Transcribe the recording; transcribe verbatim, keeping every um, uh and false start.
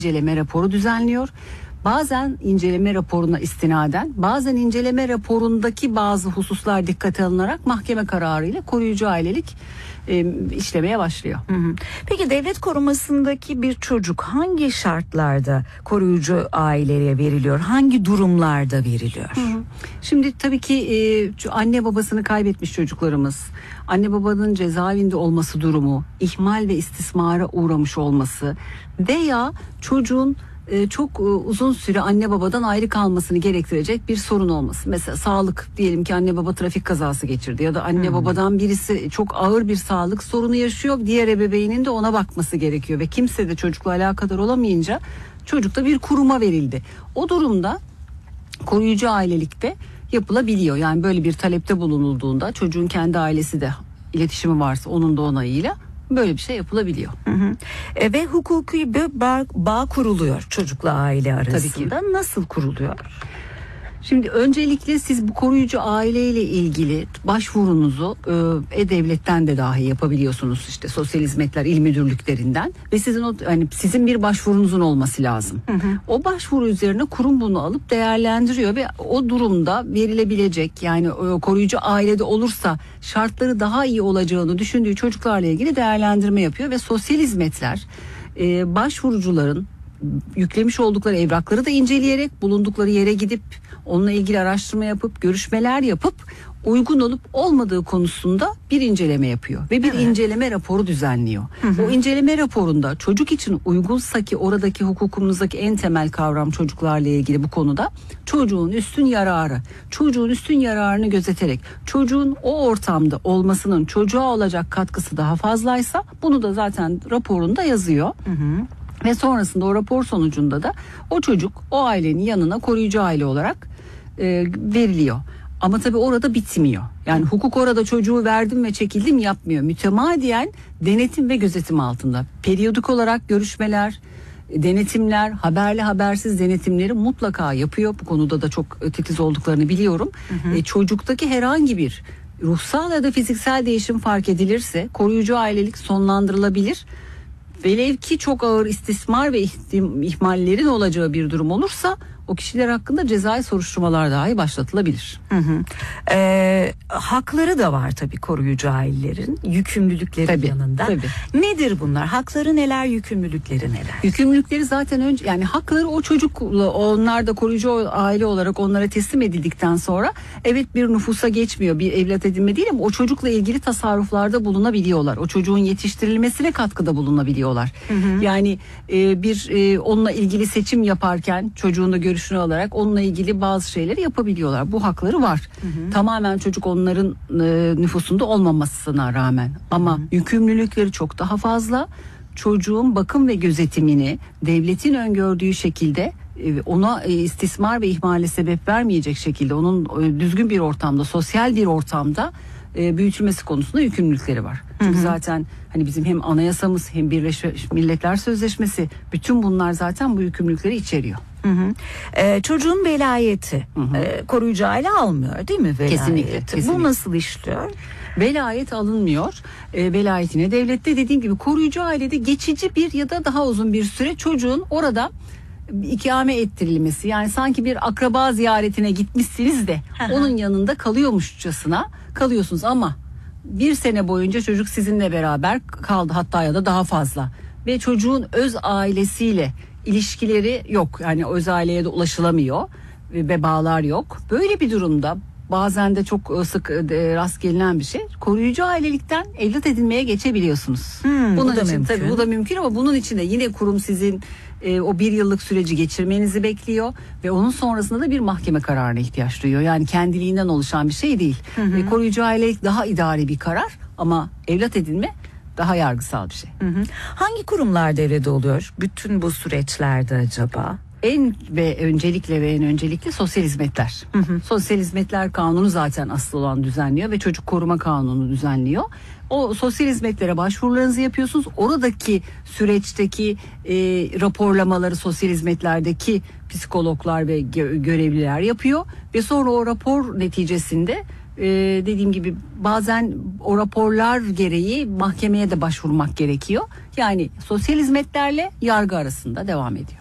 inceleme raporu düzenliyor. Bazen inceleme raporuna istinaden, bazen inceleme raporundaki bazı hususlar dikkate alınarak mahkeme kararıyla koruyucu ailelik e, işlemeye başlıyor. Hı hı. Peki devlet korumasındaki bir çocuk hangi şartlarda koruyucu aileye veriliyor? Hangi durumlarda veriliyor? Hı hı. Şimdi tabii ki e, anne babasını kaybetmiş çocuklarımız, anne babanın cezaevinde olması durumu, ihmal ve istismara uğramış olması veya çocuğun çok uzun süre anne babadan ayrı kalmasını gerektirecek bir sorun olması. Mesela sağlık, diyelim ki anne baba trafik kazası geçirdi ya da anne hmm. babadan birisi çok ağır bir sağlık sorunu yaşıyor. Diğer ebeveynin de ona bakması gerekiyor ve kimse de çocukla alakadar olamayınca çocuk da bir kuruma verildi. O durumda koruyucu ailelikte yapılabiliyor. Yani böyle bir talepte bulunulduğunda çocuğun kendi ailesi de iletişimi varsa onun da onayıyla böyle bir şey yapılabiliyor. Hı hı. E, ve hukuki bir bağ, bağ kuruluyor çocukla aile arasında. Nasıl kuruluyor? Şimdi öncelikle siz bu koruyucu aileyle ilgili başvurunuzu e, E-Devlet'ten de dahi yapabiliyorsunuz, işte sosyal hizmetler il müdürlüklerinden ve sizin o hani sizin bir başvurunuzun olması lazım. Hı hı. O başvuru üzerine kurum bunu alıp değerlendiriyor ve o durumda verilebilecek, yani o koruyucu ailede olursa şartları daha iyi olacağını düşündüğü çocuklarla ilgili değerlendirme yapıyor ve sosyal hizmetler e, başvurucuların yüklemiş oldukları evrakları da inceleyerek bulundukları yere gidip onunla ilgili araştırma yapıp görüşmeler yapıp uygun olup olmadığı konusunda bir inceleme yapıyor ve bir evet. inceleme raporu düzenliyor. Hı hı. O inceleme raporunda çocuk için uygunsa, ki oradaki hukukumuzdaki en temel kavram çocuklarla ilgili bu konuda, çocuğun üstün yararı, çocuğun üstün yararını gözeterek çocuğun o ortamda olmasının çocuğa olacak katkısı daha fazlaysa bunu da zaten raporunda yazıyor. Hı hı. Ve sonrasında o rapor sonucunda da o çocuk o ailenin yanına koruyucu aile olarak e, veriliyor. Ama tabii orada bitmiyor. Yani hukuk orada çocuğu verdim ve çekildim yapmıyor. Mütemadiyen denetim ve gözetim altında. Periyodik olarak görüşmeler, denetimler, haberli habersiz denetimleri mutlaka yapıyor. Bu konuda da çok titiz olduklarını biliyorum. Hı hı. E, çocuktaki herhangi bir ruhsal ya da fiziksel değişim fark edilirse koruyucu ailelik sonlandırılabilir. Velev ki çok ağır istismar ve ihmallerin olacağı bir durum olursa o kişiler hakkında cezai soruşturmalar dahi başlatılabilir. Hı hı. Ee, hakları da var tabii koruyucu ailelerin, yükümlülükleri tabii, yanında. Tabii. Nedir bunlar? Hakları neler, yükümlülükleri neler? Yükümlülükleri zaten önce, yani hakları o çocukla, onlar da koruyucu aile olarak onlara teslim edildikten sonra evet bir nüfusa geçmiyor, bir evlat edinme değil ama o çocukla ilgili tasarruflarda bulunabiliyorlar. O çocuğun yetiştirilmesine katkıda bulunabiliyorlar. Hı hı. Yani e, bir e, onunla ilgili seçim yaparken çocuğun da görüşünü alarak onunla ilgili bazı şeyleri yapabiliyorlar. Bu hakları var. Hı hı. Tamamen çocuk onların e, nüfusunda olmamasına rağmen. Ama hı hı. yükümlülükleri çok daha fazla. Çocuğun bakım ve gözetimini devletin öngördüğü şekilde e, ona e, istismar ve ihmale sebep vermeyecek şekilde onun e, düzgün bir ortamda, sosyal bir ortamda e, büyütülmesi konusunda yükümlülükleri var. Çünkü hı hı. zaten hani bizim hem anayasamız hem Birleşmiş Milletler Sözleşmesi, bütün bunlar zaten bu yükümlülükleri içeriyor. Hı hı. Ee, çocuğun velayeti hı hı. E, koruyucu aile almıyor değil mi velayeti? Kesinlikle, kesinlikle. Bu nasıl işliyor? Velayet alınmıyor. E, velayetine devlette, dediğim gibi koruyucu ailede geçici bir ya da daha uzun bir süre çocuğun orada ikame ettirilmesi, yani sanki bir akraba ziyaretine gitmişsiniz de onun yanında kalıyormuşçasına kalıyorsunuz ama bir sene boyunca çocuk sizinle beraber kaldı, hatta ya da daha fazla ve çocuğun öz ailesiyle ilişkileri yok, yani öz aileye de ulaşılamıyor ve bağlar yok. Böyle bir durumda bazen de çok sık rast gelinen bir şey, koruyucu ailelikten evlat edinmeye geçebiliyorsunuz. Hmm, bunun için mümkün. Tabii bu da mümkün ama bunun için de yine kurum sizin e, o bir yıllık süreci geçirmenizi bekliyor ve onun sonrasında da bir mahkeme kararına ihtiyaç duyuyor. Yani kendiliğinden oluşan bir şey değil. Hı hı. E, koruyucu ailelik daha idari bir karar ama evlat edinme daha yargısal bir şey. Hı hı. Hangi kurumlar devrede oluyor bütün bu süreçlerde acaba? En ve öncelikle ve en öncelikle sosyal hizmetler. Hı hı. Sosyal hizmetler kanunu zaten asıl olan düzenliyor ve çocuk koruma kanunu düzenliyor. O sosyal hizmetlere başvurularınızı yapıyorsunuz. Oradaki süreçteki e, raporlamaları sosyal hizmetlerdeki psikologlar ve gö- görevliler yapıyor ve sonra o rapor neticesinde Ee, dediğim gibi bazen o raporlar gereği mahkemeye de başvurmak gerekiyor. Yani sosyal hizmetlerle yargı arasında devam ediyor.